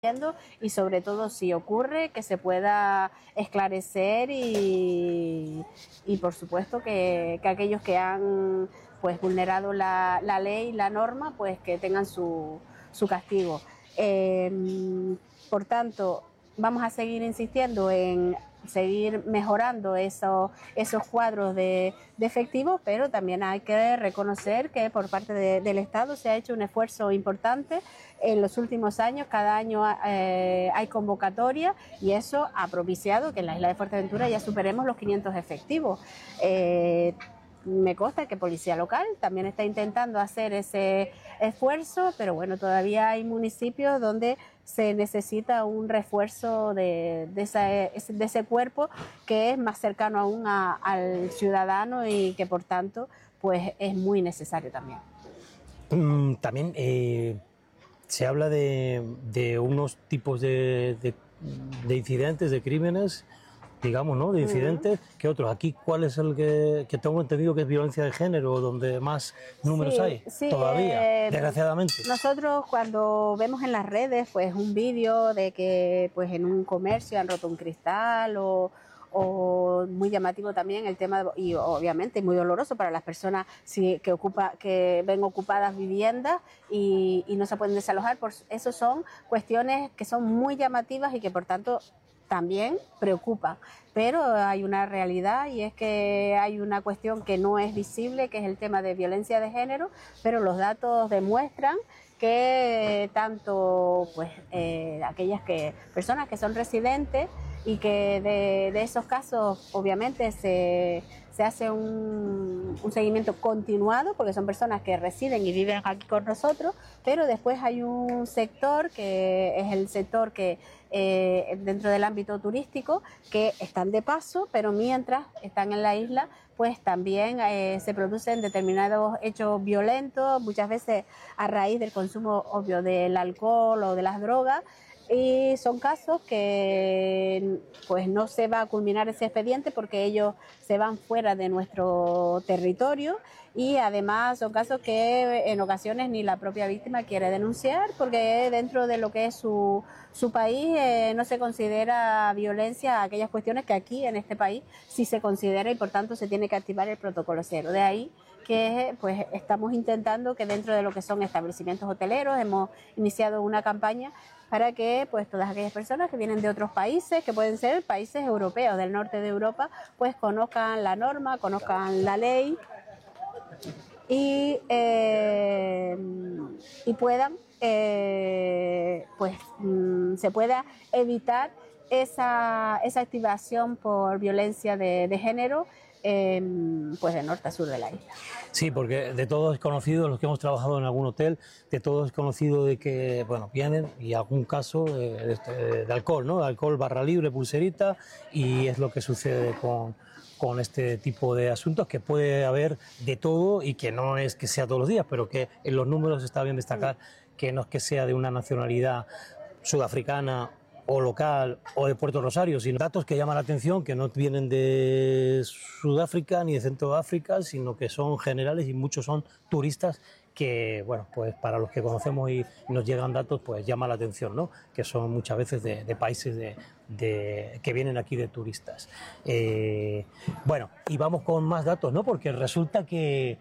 y sobre todo si ocurre que se pueda esclarecer y por supuesto que aquellos que han pues vulnerado la ley, la norma, pues que tengan su castigo. Por tanto, vamos a seguir insistiendo en seguir mejorando esos cuadros de efectivo, pero también hay que reconocer que por parte del Estado se ha hecho un esfuerzo importante en los últimos años. Cada año hay convocatoria y eso ha propiciado que en la isla de Fuerteventura ya superemos los 500 efectivos. Me consta que Policía Local también está intentando hacer ese esfuerzo, pero bueno, todavía hay municipios donde se necesita un refuerzo de ese cuerpo que es más cercano aún al ciudadano y que por tanto pues es muy necesario también. También se habla de unos tipos de incidentes, de crímenes, digamos, ¿no? De incidentes, que otros. Aquí, ¿cuál es el que tengo entendido que es violencia de género, donde más números hay? Sí, todavía, desgraciadamente. Nosotros cuando vemos en las redes, pues un vídeo de que pues en un comercio han roto un cristal o muy llamativo también el tema, y obviamente muy doloroso para las personas que ven ocupadas viviendas y no se pueden desalojar. Eso son cuestiones que son muy llamativas y que por tanto también preocupa, pero hay una realidad y es que hay una cuestión que no es visible, que es el tema de violencia de género, pero los datos demuestran que tanto pues aquellas personas que son residentes y que de esos casos obviamente se hace un seguimiento continuado porque son personas que residen y viven aquí con nosotros, pero después hay un sector que es el sector que dentro del ámbito turístico, que están de paso, pero mientras están en la isla pues también se producen determinados hechos violentos, muchas veces a raíz del consumo obvio del alcohol o de las drogas. Y son casos que pues no se va a culminar ese expediente porque ellos se van fuera de nuestro territorio y además son casos que en ocasiones ni la propia víctima quiere denunciar porque dentro de lo que es su país no se considera violencia aquellas cuestiones que aquí en este país sí se considera y por tanto se tiene que activar el protocolo cero. De ahí que pues estamos intentando que dentro de lo que son establecimientos hoteleros hemos iniciado una campaña para que pues todas aquellas personas que vienen de otros países, que pueden ser países europeos, del norte de Europa, pues conozcan la norma, conozcan la ley y puedan, se pueda evitar esa activación por violencia de género pues de norte a sur de la isla. Sí, porque de todos es conocido, los que hemos trabajado en algún hotel, de todos es conocido de que, bueno, vienen y algún caso de alcohol, ¿no? De alcohol, barra libre, pulserita, y es lo que sucede con este tipo de asuntos, que puede haber de todo y que no es que sea todos los días, pero que en los números está bien destacar que no es que sea de una nacionalidad sudafricana o local o de Puerto Rosario, sino datos que llaman la atención, que no vienen de Sudáfrica ni de Centroáfrica, sino que son generales y muchos son turistas que, bueno, pues para los que conocemos y nos llegan datos, pues llama la atención, ¿no? Que son muchas veces de países que vienen aquí de turistas. Bueno, y vamos con más datos, ¿no? Porque resulta que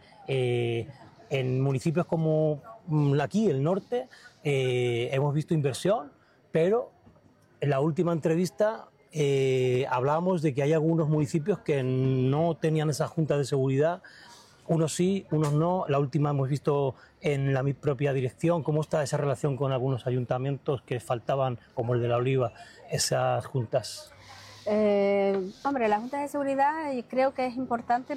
en municipios como aquí, el norte, hemos visto inversión, pero en la última entrevista hablábamos de que hay algunos municipios que no tenían esa junta de seguridad, unos sí, unos no. La última hemos visto en la propia dirección cómo está esa relación con algunos ayuntamientos que faltaban, como el de La Oliva, esas juntas. Hombre, la Junta de Seguridad creo que es importante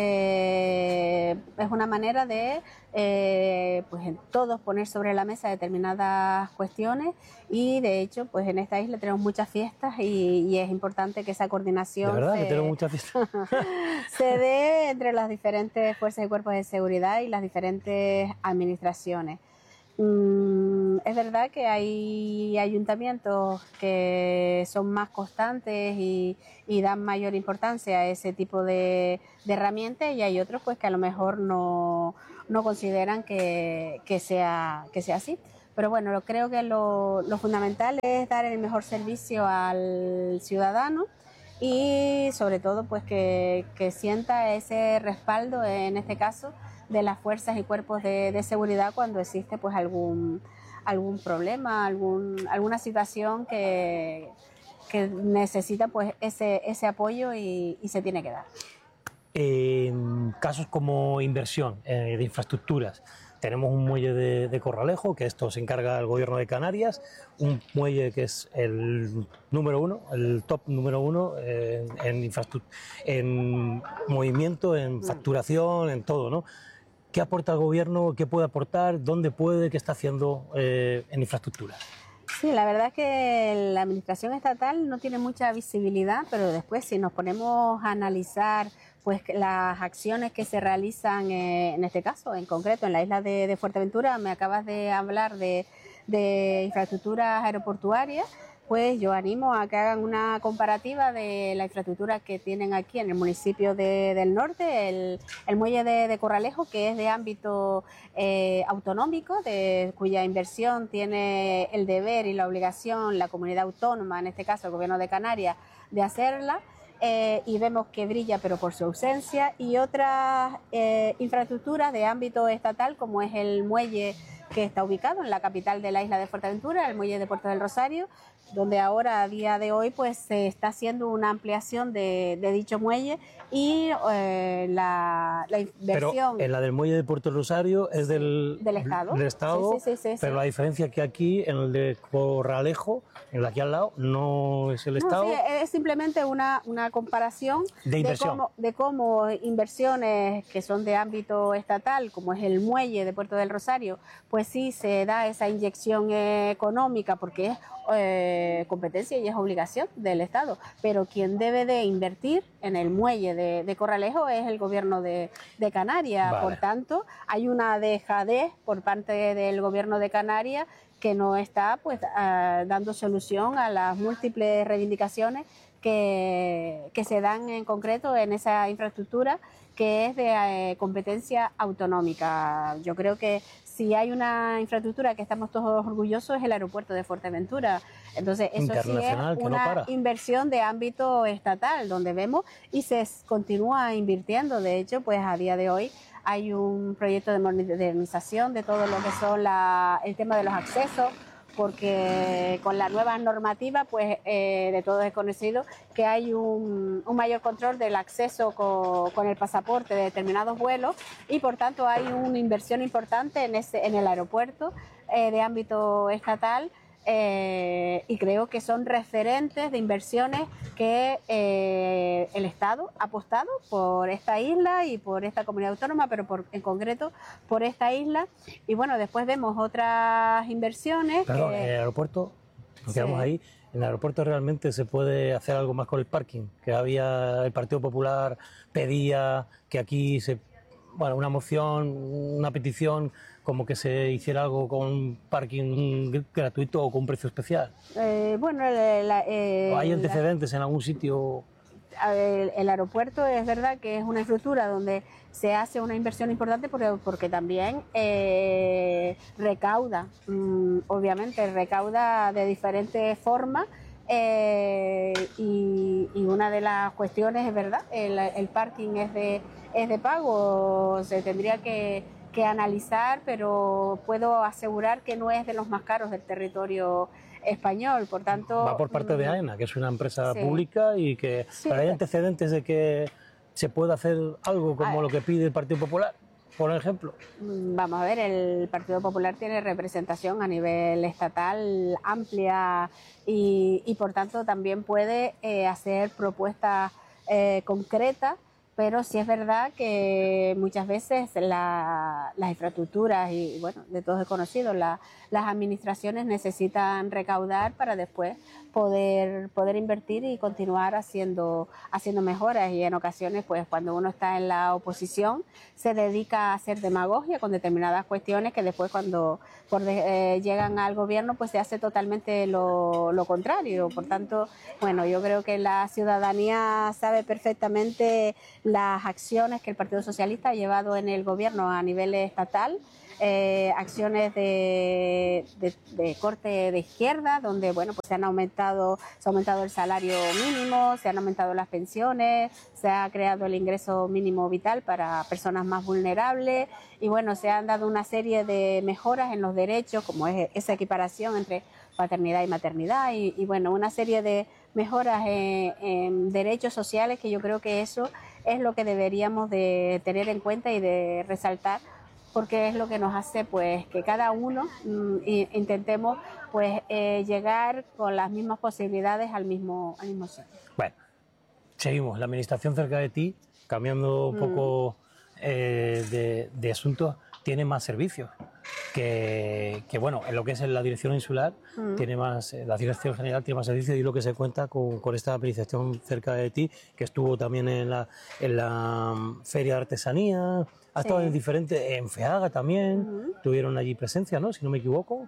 porque es una manera de pues en todos poner sobre la mesa determinadas cuestiones y de hecho pues en esta isla tenemos muchas fiestas y es importante que esa coordinación ¿De verdad que tenemos muchas fiestas? se dé entre las diferentes fuerzas y cuerpos de seguridad y las diferentes administraciones. Es verdad que hay ayuntamientos que son más constantes y dan mayor importancia a ese tipo de herramientas y hay otros pues que a lo mejor no consideran que sea así. Pero bueno, creo que lo fundamental es dar el mejor servicio al ciudadano y sobre todo pues que sienta ese respaldo, en este caso, de las fuerzas y cuerpos de seguridad cuando existe pues algún problema, alguna situación que necesita pues ese apoyo y se tiene que dar. Casos como inversión de infraestructuras. Tenemos un muelle de Corralejo, que esto se encarga el Gobierno de Canarias, un muelle que es el número uno, el top número uno en movimiento, en facturación, en todo, ¿no? ¿Qué aporta el Gobierno? ¿Qué puede aportar? ¿Dónde puede? ¿Qué está haciendo en infraestructura? Sí, la verdad es que la administración estatal no tiene mucha visibilidad, pero después si nos ponemos a analizar pues las acciones que se realizan en este caso, en concreto en la isla de Fuerteventura, me acabas de hablar de infraestructuras aeroportuarias, pues yo animo a que hagan una comparativa de la infraestructura que tienen aquí en el municipio del norte, el muelle de Corralejo, que es de ámbito autonómico, cuya inversión tiene el deber y la obligación la comunidad autónoma, en este caso el Gobierno de Canarias, de hacerla. Y vemos que brilla pero por su ausencia, y otras infraestructuras de ámbito estatal como es el muelle que está ubicado en la capital de la isla de Fuerteventura, el muelle de Puerto del Rosario, donde ahora a día de hoy pues se está haciendo una ampliación de dicho muelle y la inversión. Pero en la del muelle de Puerto Rosario es del Estado. Del Estado, Sí, pero la diferencia es que aquí en el de Corralejo, en el de aquí al lado, no es el Estado. Sí, es simplemente una comparación de inversión. De cómo inversiones que son de ámbito estatal, como es el muelle de Puerto del Rosario, pues sí se da esa inyección económica porque es competencia y es obligación del Estado, pero quien debe de invertir en el muelle de Corralejo es el Gobierno de Canarias. Vale. Por tanto, hay una dejadez por parte del Gobierno de Canarias que no está pues dando solución a las múltiples reivindicaciones que se dan en concreto en esa infraestructura que es de competencia autonómica. Yo creo que si hay una infraestructura que estamos todos orgullosos es el aeropuerto de Fuerteventura. Entonces eso sí es una inversión de ámbito estatal donde vemos y se continúa invirtiendo. De hecho, pues a día de hoy hay un proyecto de modernización de todo lo que son el tema de los accesos, porque con la nueva normativa, pues de todos es conocido que hay un mayor control del acceso con el pasaporte de determinados vuelos y por tanto hay una inversión importante en el aeropuerto de ámbito estatal. Y creo que son referentes de inversiones que el Estado ha apostado por esta isla y por esta comunidad autónoma, pero en concreto por esta isla. Y bueno, después vemos otras inversiones. Perdón, en el aeropuerto, nos quedamos ahí. En el aeropuerto realmente se puede hacer algo más con el parking, que el Partido Popular pedía que aquí una moción, una petición, como que se hiciera algo con un parking gratuito o con un precio especial. ¿O hay antecedentes en algún sitio? El aeropuerto es verdad que es una infraestructura donde se hace una inversión importante porque también recauda, obviamente recauda de diferentes formas. Y una de las cuestiones es verdad, el parking es de pago, se tendría que analizar, pero puedo asegurar que no es de los más caros del territorio español, por tanto... Va por parte de AENA, que es una empresa pública y que... ¿Pero hay antecedentes de que se pueda hacer algo como lo que pide el Partido Popular, por ejemplo? Vamos a ver, el Partido Popular tiene representación a nivel estatal amplia y por tanto también puede hacer propuestas concretas, pero sí es verdad que muchas veces las infraestructuras y bueno, de todos es conocido, las administraciones necesitan recaudar para después poder invertir y continuar haciendo mejoras, y en ocasiones pues cuando uno está en la oposición se dedica a hacer demagogia con determinadas cuestiones que después cuando llegan al gobierno pues se hace totalmente lo contrario. Por tanto, bueno, yo creo que la ciudadanía sabe perfectamente las acciones que el Partido Socialista ha llevado en el gobierno a nivel estatal acciones de corte de izquierda, donde bueno, pues se ha aumentado el salario mínimo, se han aumentado las pensiones, se ha creado el ingreso mínimo vital para personas más vulnerables y bueno, se han dado una serie de mejoras en los derechos, como es esa equiparación entre paternidad y maternidad y bueno, una serie de mejoras en derechos sociales que yo creo que eso es lo que deberíamos de tener en cuenta y de resaltar, porque es lo que nos hace pues que cada uno intentemos pues llegar con las mismas posibilidades al mismo sitio. Bueno, seguimos. La administración cerca de ti, cambiando un poco de asuntos, tiene más servicios. Que bueno, en lo que es la dirección insular, tiene más, la dirección general tiene más servicios y lo que se cuenta con esta administración cerca de ti, que estuvo también en la Feria de Artesanía, ha estado en diferentes, en FEAGA también, tuvieron allí presencia, ¿no? Si no me equivoco,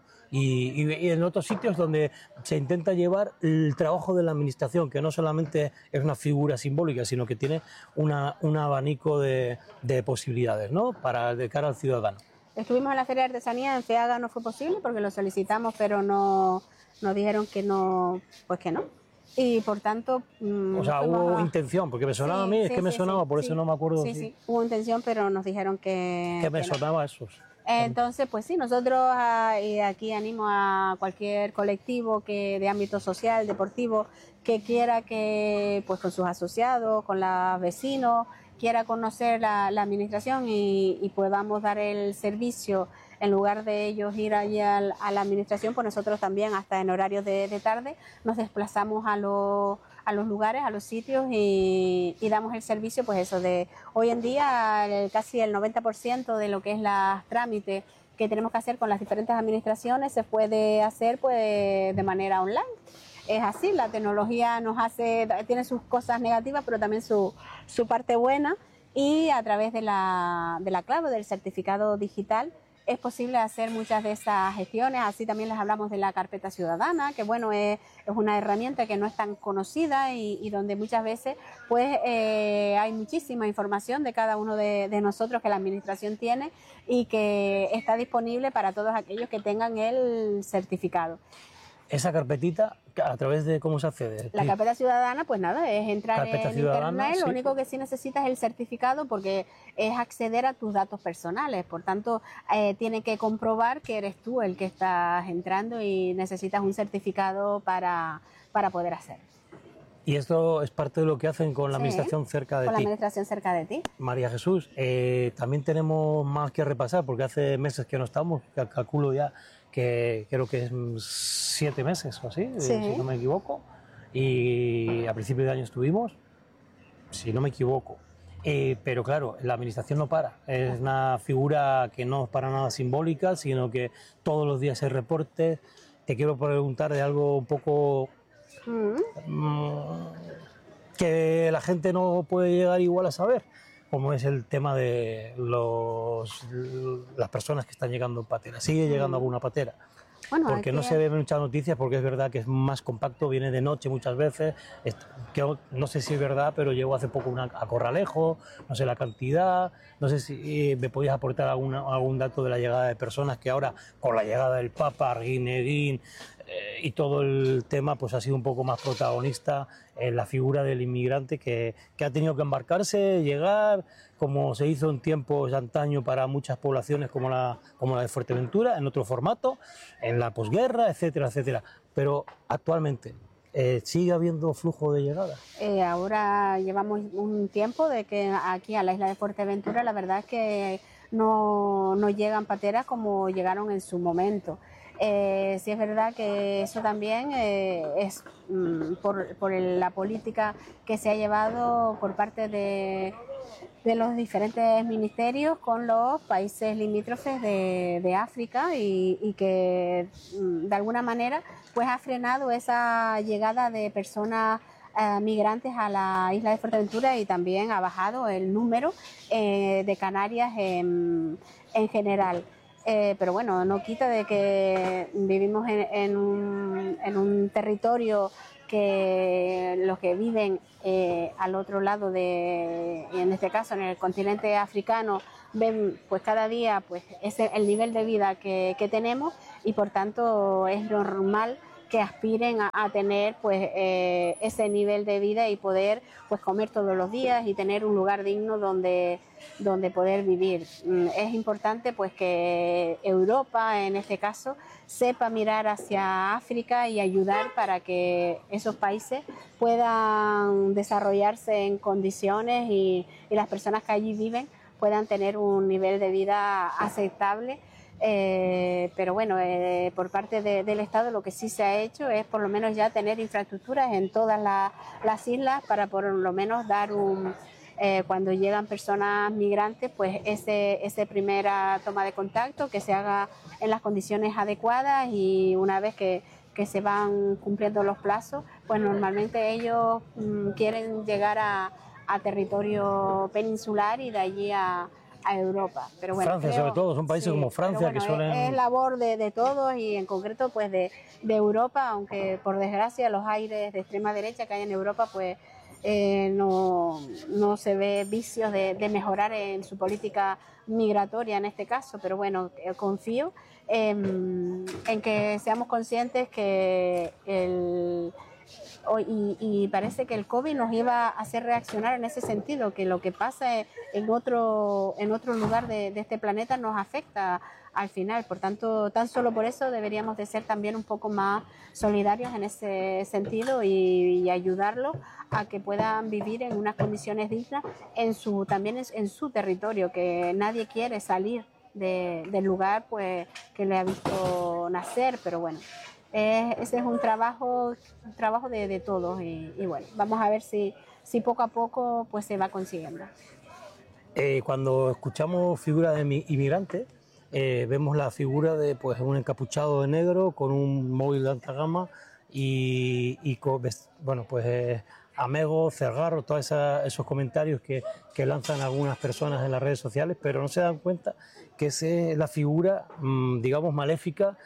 y en otros sitios donde se intenta llevar el trabajo de la administración, que no solamente es una figura simbólica, sino que tiene un abanico de posibilidades, ¿no? De cara al ciudadano. Estuvimos en la Feria de Artesanía, en FEAGA no fue posible porque lo solicitamos, pero nos dijeron que no, pues que no. Y por tanto... o sea, hubo intención, porque me sonaba a mí, es que me sonaba, por eso no me acuerdo. Sí, hubo intención, pero nos dijeron que... Que me sonaba eso. Entonces, pues sí, nosotros y aquí animo a cualquier colectivo de ámbito social, deportivo, que quiera que, pues con sus asociados, con los vecinos, quiera conocer la administración y podamos dar el servicio en lugar de ellos ir allí a la administración, pues nosotros también hasta en horarios de tarde nos desplazamos a los lugares, a los sitios y damos el servicio, pues eso de hoy en día casi el 90% de lo que es los trámites que tenemos que hacer con las diferentes administraciones se puede hacer pues de manera online. Es así, la tecnología tiene sus cosas negativas, pero también su parte buena y a través de la clave del certificado digital es posible hacer muchas de esas gestiones. Así también les hablamos de la carpeta ciudadana, que bueno, es una herramienta que no es tan conocida y donde muchas veces pues hay muchísima información de cada uno de nosotros que la administración tiene y que está disponible para todos aquellos que tengan el certificado. Esa carpetita, ¿a través de cómo se accede? La carpeta ciudadana, pues nada, es entrar en internet, sí. Lo único que sí necesitas es el certificado porque es acceder a tus datos personales, por tanto tiene que comprobar que eres tú el que estás entrando y necesitas un certificado para poder hacer. Y esto es parte de lo que hacen con la administración cerca de ti. Con la administración cerca de ti. María Jesús, también tenemos más que repasar porque hace meses que no estamos, calculo ya que creo que es 7 meses o así, si no me equivoco, y a principios de año estuvimos, si no me equivoco. Pero claro, la administración no para, es una figura que no es para nada simbólica, sino que todos los días hay reportes. Te quiero preguntar de algo un poco que la gente no puede llegar igual a saber, como es el tema de las personas que están llegando en patera. ¿Sigue llegando alguna patera? Bueno, porque no se ven muchas noticias, porque es verdad que es más compacto, viene de noche muchas veces, que no sé si es verdad, pero llegó hace poco a Corralejo, no sé la cantidad, no sé si me podías aportar algún dato de la llegada de personas que ahora, con la llegada del Papa, Arguineguín y todo el tema, pues ha sido un poco más protagonista en la figura del inmigrante que ha tenido que embarcarse, llegar, como se hizo en tiempos de antaño para muchas poblaciones como la de Fuerteventura, en otro formato, en la posguerra, etcétera, etcétera. Pero actualmente, ¿sigue habiendo flujo de llegada? Ahora llevamos un tiempo de que aquí a la isla de Fuerteventura la verdad es que no llegan pateras como llegaron en su momento. Sí es verdad que eso también es por la política que se ha llevado por parte de los diferentes ministerios con los países limítrofes de África y que de alguna manera pues ha frenado esa llegada de personas migrantes a la isla de Fuerteventura y también ha bajado el número de Canarias en general. Pero bueno, no quita de que vivimos en un territorio que los que viven al otro lado en este caso en el continente africano, ven pues cada día pues el nivel de vida que tenemos, y por tanto es normal que aspiren a tener pues ese nivel de vida y poder pues comer todos los días y tener un lugar digno donde poder vivir. Es importante pues que Europa en este caso sepa mirar hacia África y ayudar para que esos países puedan desarrollarse en condiciones y las personas que allí viven puedan tener un nivel de vida aceptable. Pero bueno, por parte del Estado lo que sí se ha hecho es por lo menos ya tener infraestructuras en todas las islas para por lo menos dar cuando llegan personas migrantes, pues ese primera toma de contacto que se haga en las condiciones adecuadas, y una vez que se van cumpliendo los plazos, pues normalmente ellos quieren llegar a territorio peninsular y de allí a Europa. Pero bueno, Francia sobre todo, son países como Francia que suelen... Es labor de todos y en concreto pues de Europa, aunque por desgracia los aires de extrema derecha que hay en Europa pues no se ve vicios de mejorar en su política migratoria en este caso, pero bueno, confío en que seamos conscientes que y parece que el COVID nos iba a hacer reaccionar en ese sentido, que lo que pasa en otro lugar de este planeta nos afecta al final. Por tanto, tan solo por eso deberíamos de ser también un poco más solidarios en ese sentido y ayudarlos a que puedan vivir en unas condiciones dignas también en su territorio, que nadie quiere salir del lugar pues que le ha visto nacer, pero bueno. Ese es un trabajo de todos y bueno, vamos a ver si poco a poco pues se va consiguiendo. Cuando escuchamos figura de inmigrantes, vemos la figura de pues un encapuchado de negro con un móvil de alta gama y con, bueno, pues amego, cergarro, todos esos comentarios que lanzan algunas personas en las redes sociales, pero no se dan cuenta que esa es la figura, digamos, maléfica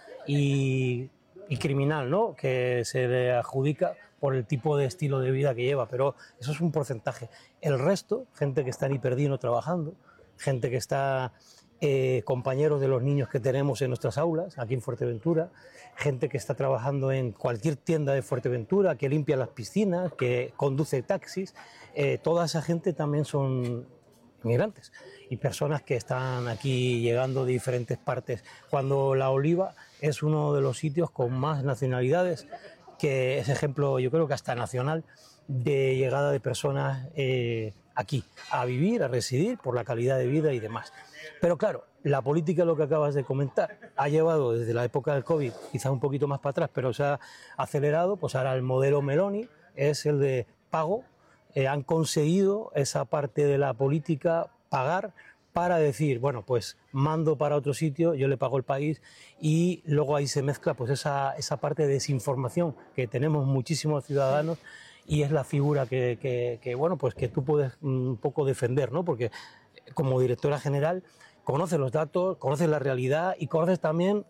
y criminal, ¿no?, que se le adjudica por el tipo de estilo de vida que lleva, pero eso es un porcentaje. El resto, gente que está en Hiperdino trabajando, gente que está compañeros de los niños que tenemos en nuestras aulas, aquí en Fuerteventura, gente que está trabajando en cualquier tienda de Fuerteventura, que limpia las piscinas, que conduce taxis, toda esa gente también son inmigrantes y personas que están aquí llegando de diferentes partes. Cuando La Oliva es uno de los sitios con más nacionalidades, que es ejemplo, yo creo que hasta nacional, de llegada de personas aquí a vivir, a residir, por la calidad de vida y demás. Pero claro, la política, lo que acabas de comentar, ha llevado desde la época del COVID, quizás un poquito más para atrás, pero se ha acelerado. Pues ahora el modelo Meloni es el de pago. Han conseguido esa parte de la política, pagar para decir, bueno, pues mando para otro sitio, yo le pago el país, y luego ahí se mezcla pues esa parte de desinformación que tenemos muchísimos ciudadanos, y es la figura que bueno, pues que tú puedes un poco defender, ¿no? Porque como directora general conoces los datos, conoces la realidad y conoces también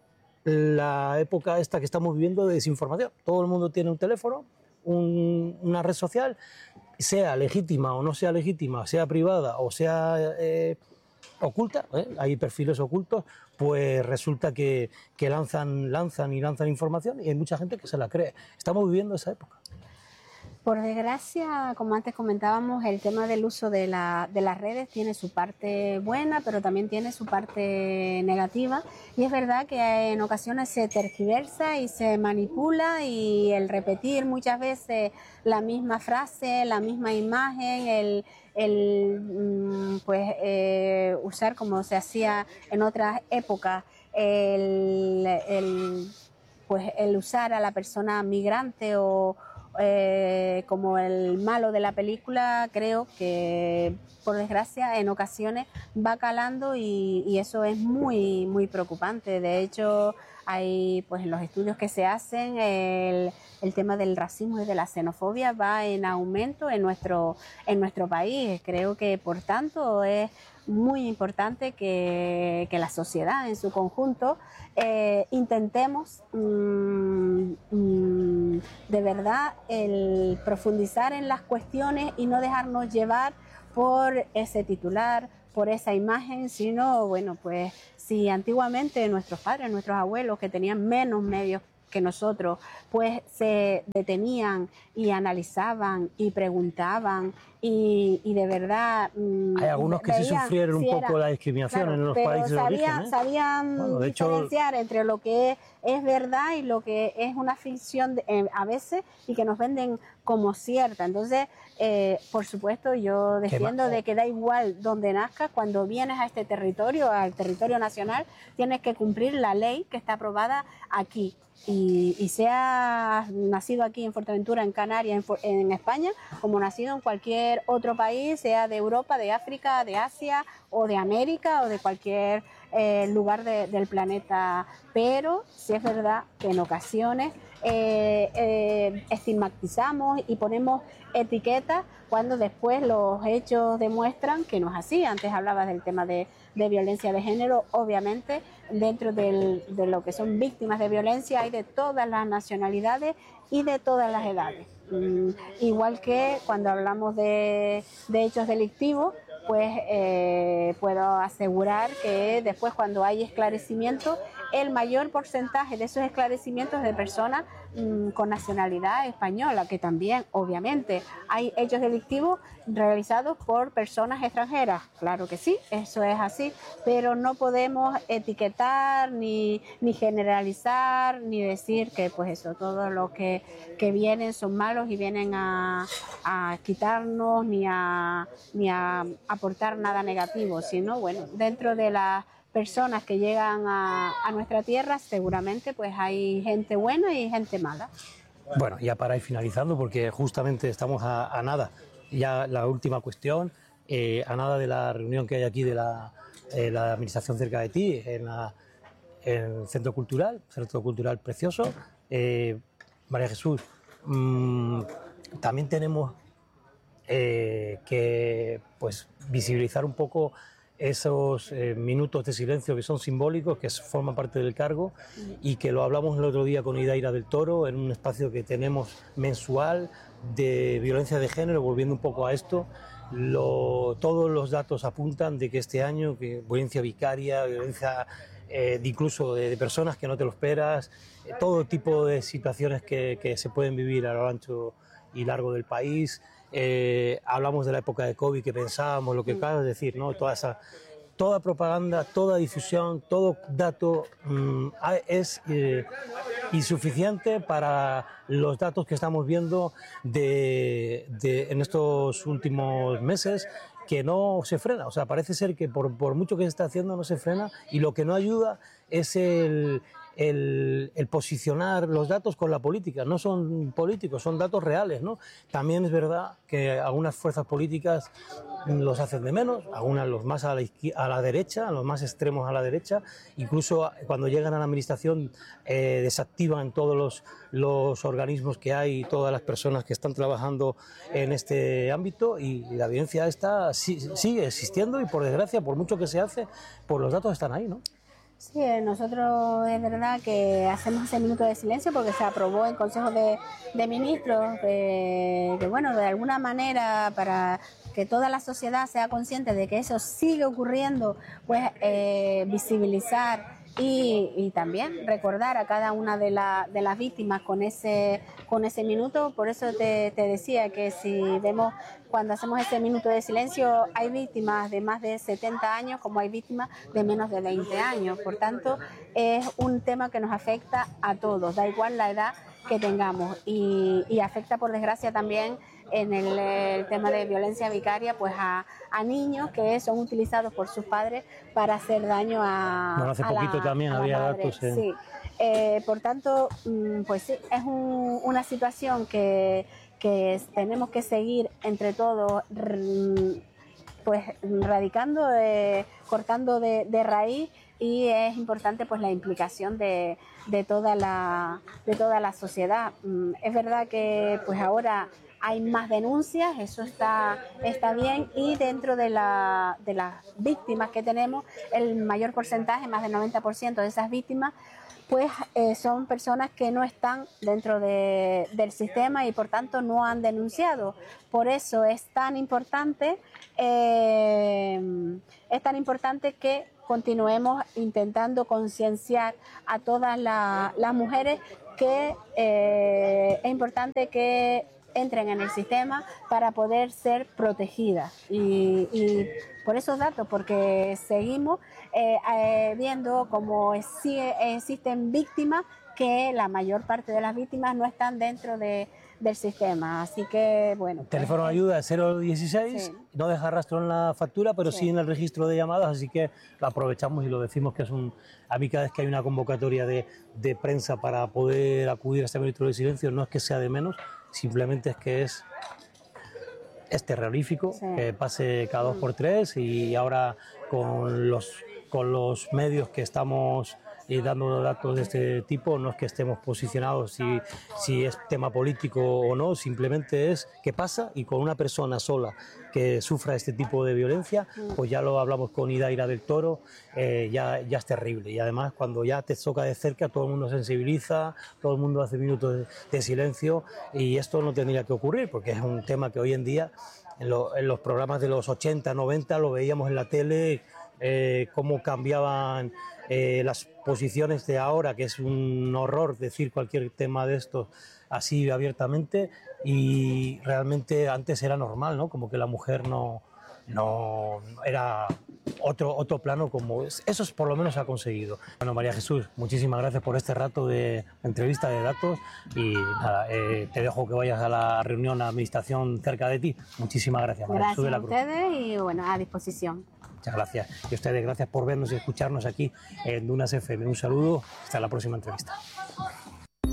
la época esta que estamos viviendo de desinformación. Todo el mundo tiene un teléfono, una red social, sea legítima o no sea legítima, sea privada o sea oculta, hay perfiles ocultos, pues resulta que lanzan información y hay mucha gente que se la cree. Estamos viviendo esa época. Por desgracia, como antes comentábamos, el tema del uso de las redes tiene su parte buena, pero también tiene su parte negativa. Y es verdad que en ocasiones se tergiversa y se manipula, y el repetir muchas veces la misma frase, la misma imagen, usar como se hacía en otras épocas, el usar a la persona migrante o como el malo de la película, creo que por desgracia en ocasiones va calando y eso es muy muy preocupante. De hecho, hay pues en los estudios que se hacen el tema del racismo y de la xenofobia va en aumento en nuestro país. Creo que por tanto es muy importante que la sociedad en su conjunto intentemos de verdad el profundizar en las cuestiones y no dejarnos llevar por ese titular, por esa imagen, sino, bueno, pues si antiguamente nuestros padres, nuestros abuelos, que tenían menos medios que nosotros, pues se detenían y analizaban y preguntaban y de verdad hay algunos que sí sufrieron un poco la discriminación, claro, en los países de origen, ¿eh? Sabían bueno, diferenciar entre lo que es verdad y lo que es una ficción a veces y que nos venden como cierta. Entonces, por supuesto, yo defiendo de que da igual donde nazcas, cuando vienes a este territorio, al territorio nacional, tienes que cumplir la ley que está aprobada aquí. Y sea nacido aquí en Fuerteventura, en Canarias, en España, como nacido en cualquier otro país, sea de Europa, de África, de Asia o de América o de cualquier lugar del planeta. Pero sí es verdad que en ocasiones estigmatizamos y ponemos etiquetas cuando después los hechos demuestran que no es así. Antes hablabas del tema de violencia de género. Obviamente dentro de lo que son víctimas de violencia hay de todas las nacionalidades y de todas las edades. Igual que cuando hablamos de hechos delictivos, pues puedo asegurar que después, cuando hay esclarecimiento, el mayor porcentaje de esos esclarecimientos es de personas con nacionalidad española, que también, obviamente, hay hechos delictivos realizados por personas extranjeras. Claro que sí, eso es así, pero no podemos etiquetar ni generalizar, ni decir que pues eso, todos los que vienen son malos y vienen a quitarnos ni a aportar nada negativo, sino, bueno, dentro de las personas que llegan a nuestra tierra, seguramente pues hay gente buena y gente mala. Bueno, ya para ir finalizando, porque justamente estamos a nada, ya la última cuestión, a nada de la reunión que hay aquí de la administración cerca de ti, en el centro cultural precioso. María Jesús, también tenemos que pues visibilizar un poco esos minutos de silencio que son simbólicos, que forman parte del cargo, y que lo hablamos el otro día con Idaira del Toro en un espacio que tenemos mensual de violencia de género. Volviendo un poco a esto, todos los datos apuntan de que este año violencia vicaria, violencia incluso de personas que no te lo esperas, todo tipo de situaciones que se pueden vivir a lo ancho y largo del país. Hablamos de la época de COVID, que pensábamos lo que acabas de decir, ¿no? Toda propaganda, toda difusión, todo dato es insuficiente para los datos que estamos viendo en estos últimos meses, que no se frena. O sea, parece ser que por mucho que se está haciendo no se frena, y lo que no ayuda es el posicionar los datos con la política. No son políticos, son datos reales, ¿no? También es verdad que algunas fuerzas políticas los hacen de menos, algunas los más a la derecha, los más extremos a la derecha, incluso cuando llegan a la administración desactivan todos los organismos que hay, todas las personas que están trabajando en este ámbito, y la violencia esta sigue existiendo, y por desgracia, por mucho que se hace, pues los datos están ahí, ¿no? Sí, nosotros es verdad que hacemos ese minuto de silencio porque se aprobó en Consejo de Ministros, que bueno, de alguna manera, para que toda la sociedad sea consciente de que eso sigue ocurriendo, pues visibilizar y también recordar a cada una de las víctimas con ese minuto. Por eso te decía que si vemos, cuando hacemos ese minuto de silencio, hay víctimas de más de 70 años como hay víctimas de menos de 20 años. Por tanto, es un tema que nos afecta a todos, da igual la edad que tengamos, y afecta, por desgracia, también en el tema de violencia vicaria, pues a niños que son utilizados por sus padres para hacer daño hace poquito también había datos. Sí. Por tanto, pues sí, es una situación que tenemos que seguir entre todos, pues radicando, cortando de raíz, y es importante pues la implicación de toda la sociedad. Es verdad que pues ahora hay más denuncias, eso está bien, y dentro de las víctimas que tenemos, el mayor porcentaje, más del 90% de esas víctimas, pues son personas que no están dentro del sistema y por tanto no han denunciado. Por eso es tan importante que continuemos intentando concienciar a todas las mujeres que es importante que entren en el sistema para poder ser protegidas y por esos datos, porque seguimos viendo cómo existen víctimas, que la mayor parte de las víctimas no están dentro del sistema, así que bueno. Teléfono de ayuda 016, sí. No deja rastro en la factura, pero sí en el registro de llamadas, así que lo aprovechamos y lo decimos, que es a mí cada vez que hay una convocatoria de prensa para poder acudir a este minuto de silencio, no es que sea de menos, simplemente es que es terrorífico, sí, que pase cada 2 por 3 y ahora con los medios que estamos dando datos de este tipo, no es que estemos posicionados si es tema político o no, simplemente es que pasa, y con una persona sola que sufra este tipo de violencia, pues ya lo hablamos con Idaira del Toro, ya es terrible, y además cuando ya te toca de cerca todo el mundo sensibiliza, todo el mundo hace minutos de silencio, y esto no tendría que ocurrir porque es un tema que hoy en día en los programas de los 80, 90 lo veíamos en la tele, cómo cambiaban las posiciones de ahora, que es un horror decir cualquier tema de estos así abiertamente, y realmente antes era normal, ¿no? Como que la mujer no era otro plano, como eso por lo menos se ha conseguido. Bueno, María Jesús, muchísimas gracias por este rato de entrevista de datos, y nada, te dejo que vayas a la reunión, a la administración cerca de ti. Muchísimas gracias, María Jesús de la Cruz. Gracias a ustedes y bueno, a disposición. Muchas gracias. Y a ustedes, gracias por vernos y escucharnos aquí en Dunas FM. Un saludo, hasta la próxima entrevista.